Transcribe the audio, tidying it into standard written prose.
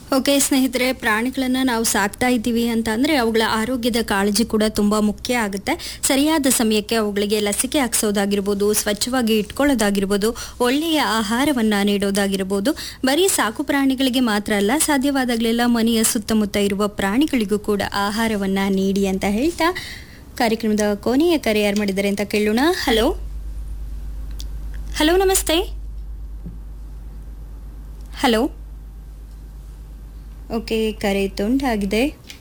Okay ಸ್ನೇಹಿತರೆ, ಪ್ರಾಣಿಗಳನ್ನು ನಾವು ಸಾಕ್ತಾ ಇದ್ದೀವಿ ಅಂತ ಅಂದರೆ ಅವುಗಳ ಆರೋಗ್ಯದ ಕಾಳಜಿ ಕೂಡ ತುಂಬ ಮುಖ್ಯ ಆಗುತ್ತೆ. ಸರಿಯಾದ ಸಮಯಕ್ಕೆ ಅವುಗಳಿಗೆ ಲಸಿಕೆ ಹಾಕ್ಸೋದಾಗಿರ್ಬೋದು, ಸ್ವಚ್ಛವಾಗಿ ಇಟ್ಕೊಳ್ಳೋದಾಗಿರ್ಬೋದು, ಒಳ್ಳೆಯ ಆಹಾರವನ್ನು ನೀಡೋದಾಗಿರ್ಬೋದು. ಬರೀ ಸಾಕು ಪ್ರಾಣಿಗಳಿಗೆ ಮಾತ್ರ ಅಲ್ಲ, ಸಾಧ್ಯವಾದಾಗಲೆಲ್ಲ ಮನೆಯ ಸುತ್ತಮುತ್ತ ಇರುವ ಪ್ರಾಣಿಗಳಿಗೂ ಕೂಡ ಆಹಾರವನ್ನು ನೀಡಿ ಅಂತ ಹೇಳ್ತಾ ಕಾರ್ಯಕ್ರಮದ ಕೊನೆಯ ಕರೆ ಯಾರು ಮಾಡಿದ್ದಾರೆ ಅಂತ ಕೇಳೋಣ. ಹಲೋ ಹಲೋ, ನಮಸ್ತೆ. ಹಲೋ. ಓಕೆ, ಕರೆ ತುಂಡಾಗಿದೆ.